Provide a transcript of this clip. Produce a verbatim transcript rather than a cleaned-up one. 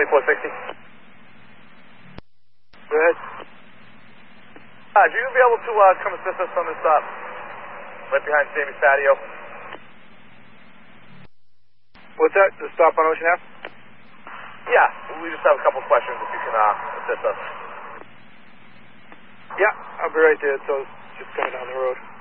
twenty-four sixty. Go ahead. Uh, would you be able to uh, come assist us on this stop? Right behind Sammy's patio. What's that? The stop on Ocean Ave? Yeah, we just have a couple questions if you can uh, assist us. Yeah, I'll be right there. So it's just coming down the road.